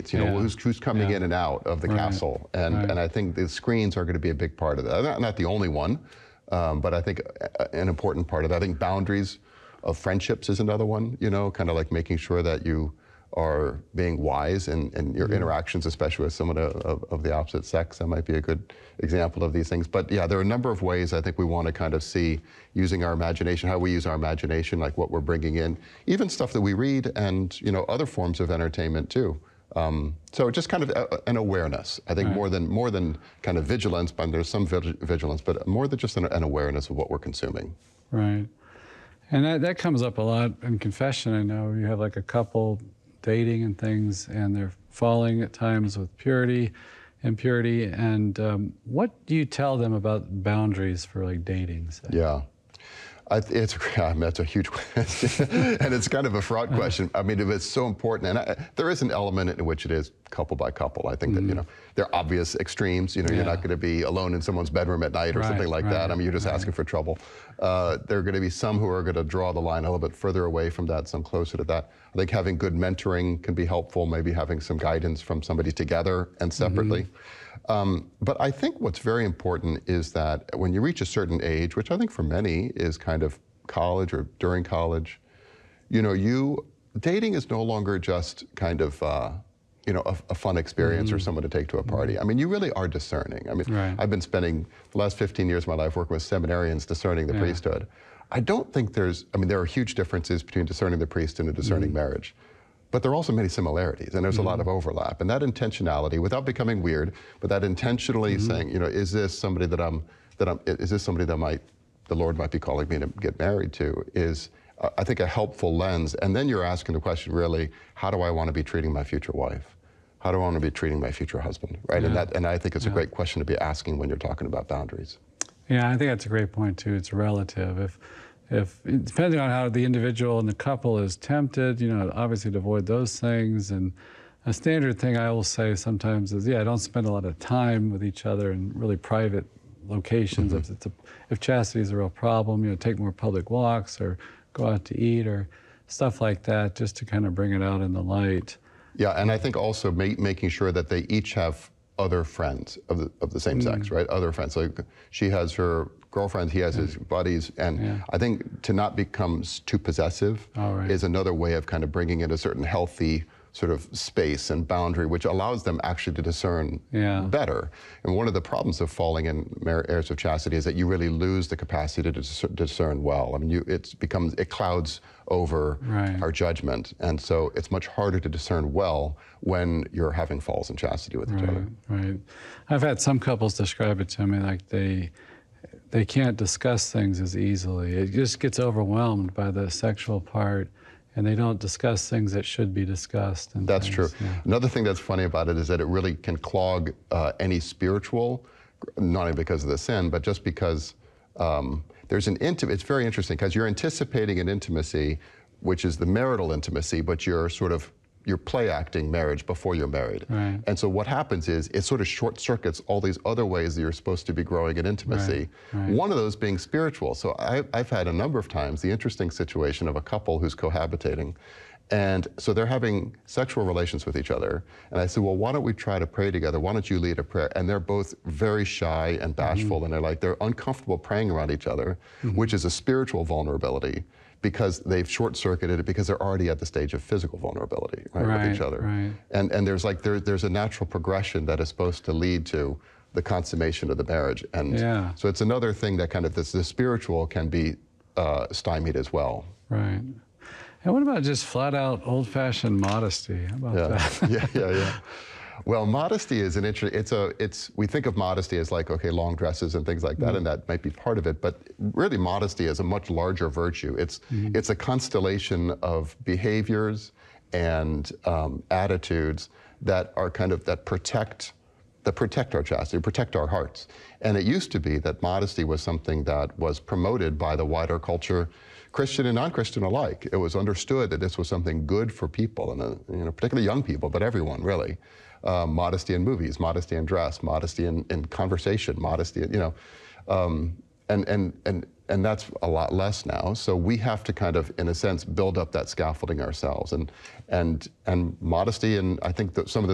gates, you know, who's coming in and out of the castle. And I think the screens are going to be a big part of that. Not the only one, but I think an important part of that. I think boundaries of friendships is another one, you know, kind of like making sure that you are being wise in your interactions, especially with someone of the opposite sex. That might be a good example of these things. But yeah, there are a number of ways I think we want to kind of see using our imagination, how we use our imagination, like what we're bringing in, even stuff that we read and, you know, other forms of entertainment too. So just kind of an awareness, I think, more than kind of vigilance, but there's some vigilance, but more than just an awareness of what we're consuming. Right. And that comes up a lot in confession. I know you have like a couple dating and things, and they're falling at times with purity, impurity. And what do you tell them about boundaries for like dating? Say? Yeah. That's a huge question, and it's kind of a fraught question. I mean, it's so important, and there is an element in which it is couple by couple. I think that, you know, there are obvious extremes. You know, you're not going to be alone in someone's bedroom at night or something like that. I mean, you're just asking for trouble. There are going to be some who are going to draw the line a little bit further away from that, some closer to that. I think having good mentoring can be helpful, maybe having some guidance from somebody together and separately. But I think what's very important is that when you reach a certain age, which I think for many is kind of college or during college, you know, dating is no longer just kind of, you know, a fun experience or someone to take to a party. I mean, you really are discerning. I mean, I've been spending the last 15 years of my life working with seminarians discerning the priesthood. I don't think there are huge differences between discerning the priest and a discerning marriage. But there are also many similarities, and there's a lot of overlap. And that intentionality, without becoming weird, but that intentionally saying, you know, is this somebody that the Lord might be calling me to get married to, is I think a helpful lens. And then you're asking the question, really, how do I want to be treating my future wife? How do I want to be treating my future husband, right? And I think it's a great question to be asking when you're talking about boundaries. Yeah, I think that's a great point too. It's relative. If depending on how the individual and the couple is tempted, you know, obviously to avoid those things. And a standard thing I will say sometimes is, don't spend a lot of time with each other in really private locations. If chastity is a real problem, you know, take more public walks or go out to eat or stuff like that, just to kind of bring it out in the light. Yeah, and I think also making sure that they each have other friends of the same sex, right? Other friends. So she has her girlfriends, he has his buddies, and I think to not become too possessive is another way of kind of bringing in a certain healthy sort of space and boundary, which allows them actually to discern better. And one of the problems of falling in errors of chastity is that you really lose the capacity to discern well. I mean, it clouds over our judgment, and so it's much harder to discern well when you're having falls in chastity with each other. Right. I've had some couples describe it to me like they can't discuss things as easily. It just gets overwhelmed by the sexual part, and they don't discuss things that should be discussed. And that's true. Another thing that's funny about it is that it really can clog any spiritual, not only because of the sin, but just because there's it's very interesting because you're anticipating an intimacy, which is the marital intimacy, but you're play acting marriage before you're married. And so what happens is it sort of short circuits all these other ways that you're supposed to be growing in intimacy. One of those being spiritual. So I've had a number of times the interesting situation of a couple who's cohabitating, and so they're having sexual relations with each other. And I said, well, why don't we try to pray together? Why don't you lead a prayer? And they're both very shy and bashful, and they're uncomfortable praying around each other, which is a spiritual vulnerability, because they've short-circuited it because they're already at the stage of physical vulnerability with each other. And there's a natural progression that is supposed to lead to the consummation of the marriage. And so it's another thing that kind of the spiritual can be stymied as well. And what about just flat-out old-fashioned modesty? How about that? Well, modesty is we think of modesty as like, okay, long dresses and things like that, and that might be part of it, but really modesty is a much larger virtue. It's a constellation of behaviors and attitudes that are that protect our chastity, protect our hearts. And it used to be that modesty was something that was promoted by the wider culture, Christian and non-Christian alike. It was understood that this was something good for people, and particularly young people, but everyone really. Modesty in movies, modesty in dress, modesty in conversation, modesty, and that's a lot less now. So we have to kind of, in a sense, build up that scaffolding ourselves, and modesty, and I think that some of the